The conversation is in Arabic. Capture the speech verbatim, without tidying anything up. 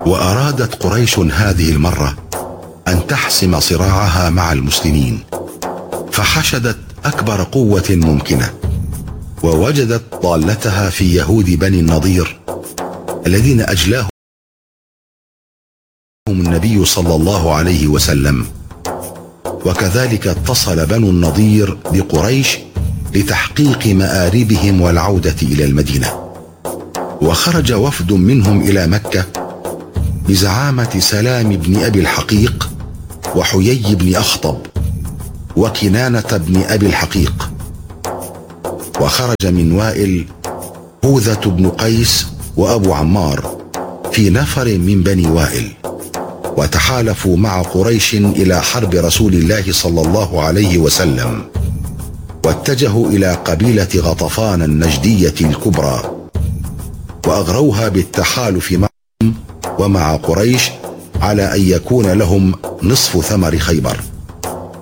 وأرادت قريش هذه المرة أن تحسم صراعها مع المسلمين، فحشدت أكبر قوة ممكنة، ووجدت ضالتها في يهود بني النضير الذين أجلاهم النبي صلى الله عليه وسلم. وكذلك اتصل بنو النضير بقريش لتحقيق مآربهم والعودة إلى المدينة. وخرج وفد منهم إلى مكة بزعامة سلام بن أبي الحقيق وحيي بن أخطب وكنانة بن أبي الحقيق. وخرج من وائل هوذة بن قيس وأبو عمار في نفر من بني وائل، وتحالفوا مع قريش إلى حرب رسول الله صلى الله عليه وسلم، واتجهوا إلى قبيلة غطفان النجدية الكبرى، وأغروها بالتحالف معهم ومع قريش على أن يكون لهم نصف ثمر خيبر.